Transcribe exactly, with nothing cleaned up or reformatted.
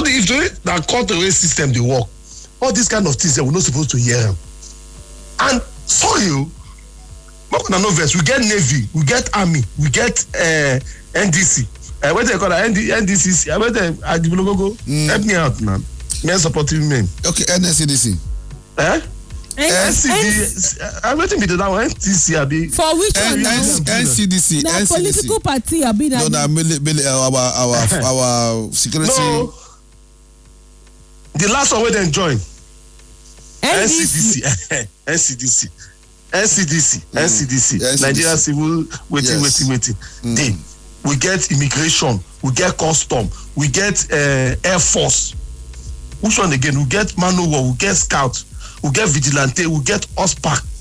all the if the that court array system dey work, all these kind of things that we're not supposed to hear them. And sorry, make una no vex, we get navy, we get army, we get uh, N D C. Uh, what they call that? N D C C. I bet I go help me out now. Men supporting men. Okay, N S C D C. Eh? N C D C. I bet me that one N C D C abi. For which one? N C D C. Na political party abi na. No, na our our our security. No. The last one wey dem join. N C D C. N C D C. N C D C. N C D C. Nigeria Civil Waiting Waiting Waiting. They. We get immigration, we get custom, we get uh, air force. Which one again? We get man o war, we get scout, we get vigilante, we get ospac.